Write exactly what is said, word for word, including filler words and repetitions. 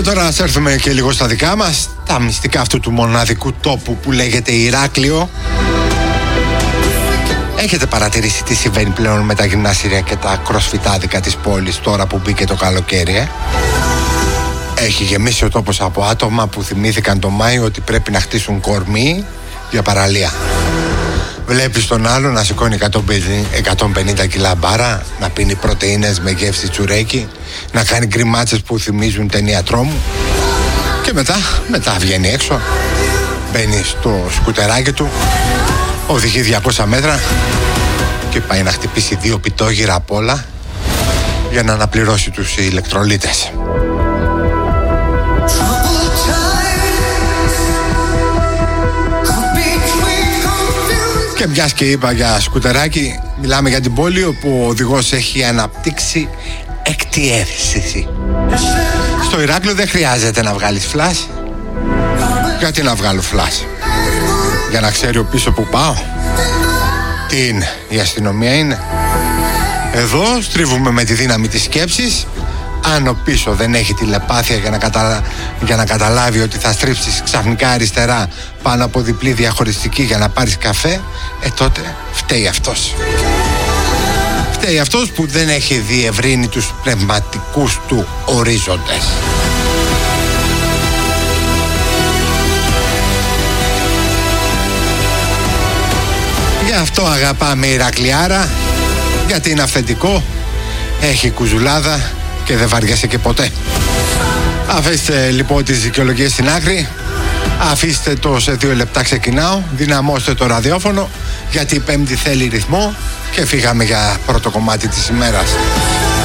Και τώρα ας έρθουμε και λίγο στα δικά μας, τα μυστικά αυτού του μοναδικού τόπου που λέγεται Ηράκλειο. Έχετε παρατηρήσει τι συμβαίνει πλέον με τα γυμναστήρια και τα κροσφιτάδικα της πόλης τώρα που μπήκε το καλοκαίρι, ε? Έχει γεμίσει ο τόπος από άτομα που θυμήθηκαν το Μάιο ότι πρέπει να χτίσουν κορμί για παραλία. Βλέπεις τον άλλο να σηκώνει εκατόν πενήντα κιλά μπάρα, να πίνει πρωτεΐνες με γεύση τσουρέκι, να κάνει γκριμάτσες που θυμίζουν ταινία τρόμου. Και μετά, μετά βγαίνει έξω, μπαίνει στο σκουτεράκι του, οδηγεί διακόσια μέτρα και πάει να χτυπήσει δύο πιτόγυρα απ' όλα για να αναπληρώσει τους ηλεκτρολίτες. Και μιας και είπα για σκουτεράκι, μιλάμε για την πόλη όπου ο οδηγός έχει αναπτύξει έκτη αίσθηση. Στο Ηράκλειο δεν χρειάζεται να βγάλεις φλας. Γιατί να βγάλω φλας? Για να ξέρει ο πίσω που πάω? Τι είναι, η αστυνομία είναι? Εδώ στρίβουμε με τη δύναμη της σκέψης. Αν ο πίσω δεν έχει τηλεπάθεια για να, κατα... για να καταλάβει ότι θα στρίψεις ξαφνικά αριστερά πάνω από διπλή διαχωριστική για να πάρεις καφέ, ε τότε φταίει αυτός. Φταίει αυτός που δεν έχει διευρύνει τους πνευματικούς του ορίζοντες. Γι' αυτό αγαπάμε Ηρακλιάρα, γιατί είναι αυθεντικό, έχει κουζουλάδα και δεν βαριέσαι και ποτέ. Αφήστε λοιπόν τις δικαιολογίες στην άκρη. Αφήστε το σε δύο λεπτά ξεκινάω. Δυναμώστε το ραδιόφωνο, γιατί η Πέμπτη θέλει ρυθμό. Και φύγαμε για πρώτο κομμάτι της ημέρας.